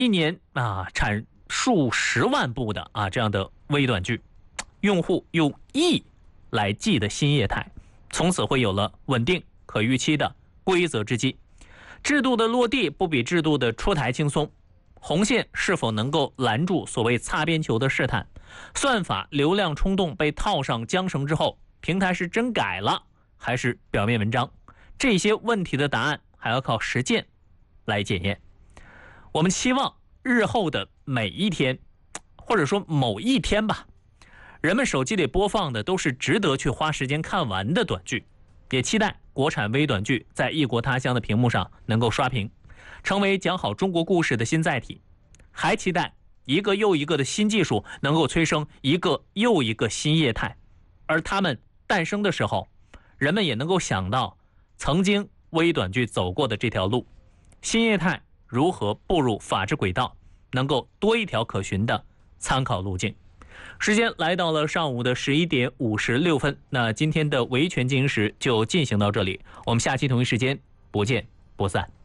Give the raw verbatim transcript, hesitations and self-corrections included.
一年啊产数十万部的啊这样的微短剧，用户用亿来计的新业态，从此会有了稳定可预期的规则之基。制度的落地不比制度的出台轻松，红线是否能够拦住所谓擦边球的试探？算法流量冲动被套上缰绳之后，平台是真改了还是表面文章？这些问题的答案还要靠实践来检验。我们期望日后的每一天，或者说某一天吧，人们手机里播放的都是值得去花时间看完的短剧，也期待国产微短剧在异国他乡的屏幕上能够刷屏，成为讲好中国故事的新载体。还期待一个又一个的新技术能够催生一个又一个新业态，而它们诞生的时候，人们也能够想到曾经微短剧走过的这条路，新业态如何步入法治轨道，能够多一条可循的参考路径。时间来到了上午的十一点五十六分，那今天的维权进行时就进行到这里，我们下期同一时间不见不散。